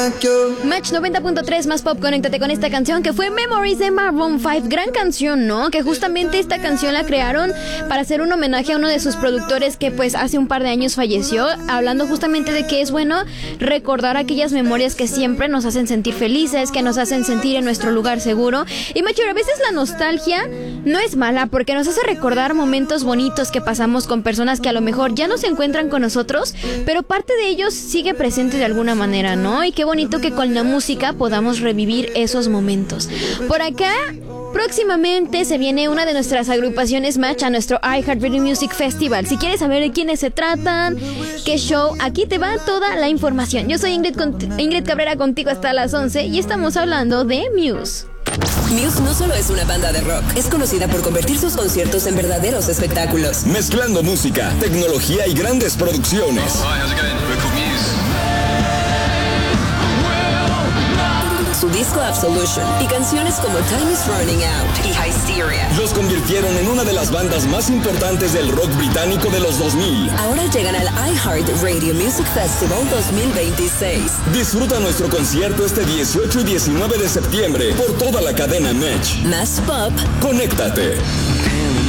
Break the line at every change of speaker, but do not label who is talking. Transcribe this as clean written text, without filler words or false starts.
Match 90.3 más pop, conéctate con esta canción que fue Memories de Maroon 5. Gran canción, ¿no? Que justamente esta canción la crearon para hacer un homenaje a uno de sus productores que pues hace un par de años falleció, hablando justamente de que es bueno recordar aquellas memorias que siempre nos hacen sentir felices, que nos hacen sentir en nuestro lugar seguro. Y macho, a veces la nostalgia no es mala porque nos hace recordar momentos bonitos que pasamos con personas que a lo mejor ya no se encuentran con nosotros, pero parte de ellos sigue presente de alguna manera, ¿no? Y qué bonito que con la música podamos revivir esos momentos. Por acá, próximamente se viene una de nuestras agrupaciones Match a nuestro iHeartRadio Music Festival. Si quieres saber de quiénes se tratan, qué show, aquí te va toda la información. Yo soy Ingrid Cabrera, contigo hasta las 11 y estamos hablando de Muse.
Muse no solo es una banda de rock, es conocida por convertir sus conciertos en verdaderos espectáculos.
Mezclando música, tecnología y grandes producciones.
Su disco Absolution y canciones como Time is Running Out y Hysteria
los convirtieron en una de las bandas más importantes del rock británico de los 2000.
Ahora llegan al iHeartRadio Music Festival 2026.
Disfruta nuestro concierto este 18 y 19 de septiembre por toda la cadena Match.
Más pop,
conéctate.